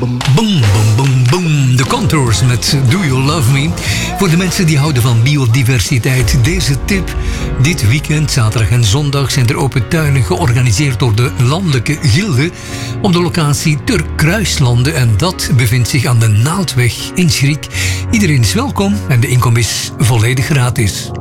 Boom, boom, boom, boom. The Contours met Do You Love Me. Voor de mensen die houden van biodiversiteit, deze tip. Dit weekend, zaterdag en zondag, zijn er open tuinen georganiseerd door de Landelijke Gilde op de locatie Turkruislanden. En dat bevindt zich aan de Naaldweg in Schriek. Iedereen is welkom en de inkom is volledig gratis.